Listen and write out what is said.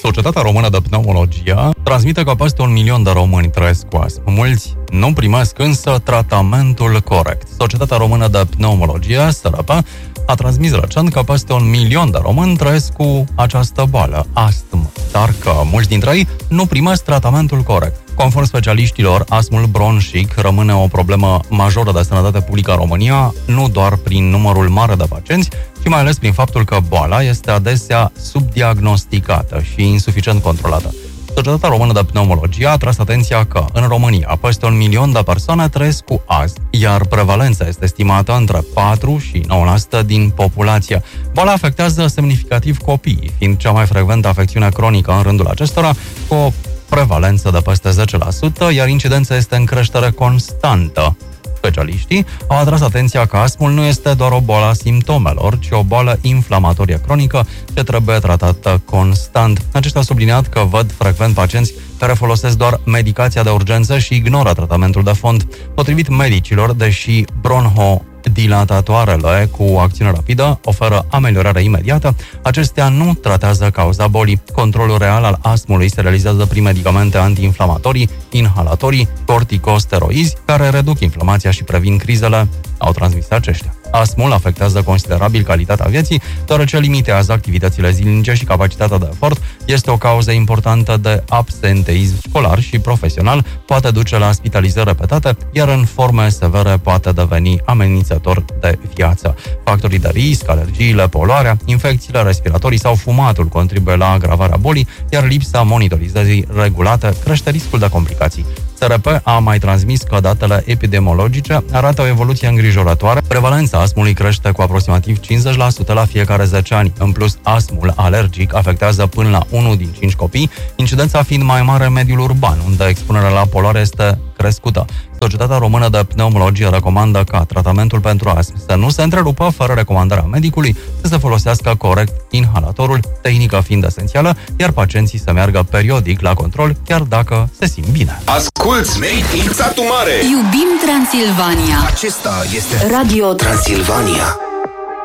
Societatea Română de Pneumologie transmite că peste 1 milion de români trăiesc cu astmă. Mulți nu primesc însă tratamentul corect. Societatea Română de Pneumologie, SRP, a transmis recent că peste 1 milion de români trăiesc cu această boală, astm, dar că mulți dintre ei nu primesc tratamentul corect. Conform specialiștilor, astmul bronșic rămâne o problemă majoră de sănătate publică în România, nu doar prin numărul mare de pacienți, ci mai ales prin faptul că boala este adesea subdiagnosticată și insuficient controlată. Societatea Română de Pneumologie a tras atenția că, în România, peste 1 milion de persoane trăiesc cu astm, iar prevalența este estimată între 4 și 9% din populație. Boala afectează semnificativ copiii, fiind cea mai frecventă afecțiune cronică în rândul acestora, cu o prevalență de peste 10%, iar incidența este în creștere constantă. Specialiștii au atras atenția că astmul nu este doar o boală a simptomelor, ci o boală inflamatorie cronică ce trebuie tratată constant. Aceștia au subliniat că văd frecvent pacienți care folosesc doar medicația de urgență și ignoră tratamentul de fond. Potrivit medicilor, deși bronhodilatatoarele cu acțiune rapidă oferă ameliorare imediată, acestea nu tratează cauza bolii. Controlul real al astmului se realizează prin medicamente antiinflamatorii, inhalatorii, corticosteroizi, care reduc inflamația și previn crizele, au transmis aceștia. Astmul afectează considerabil calitatea vieții, deoarece limitează activitățile zilnice și capacitatea de efort, este o cauză importantă de absenteism școlar și profesional, poate duce la spitalizări repetate, iar în forme severe poate deveni amenințător de viață. Factorii de risc, alergiile, poluarea, infecțiile respiratorii sau fumatul contribuie la agravarea bolii, iar lipsa monitorizării regulate crește riscul de complicații. SRP a mai transmis că datele epidemiologice arată o evoluție îngrijorătoare. Prevalența astmului crește cu aproximativ 50% la fiecare 10 ani. În plus, astmul alergic afectează până la 1 din 5 copii, incidența fiind mai mare în mediul urban, unde expunerea la poluare este crescută. Societatea Română de Pneumologie recomandă ca tratamentul pentru astm să nu se întrerupă fără recomandarea medicului, să se folosească corect inhalatorul, tehnică fiind esențială, iar pacienții să meargă periodic la control, chiar dacă se simt bine. Asculți Made in Satu Mare! Iubim Transilvania! Acesta este Radio Transilvania.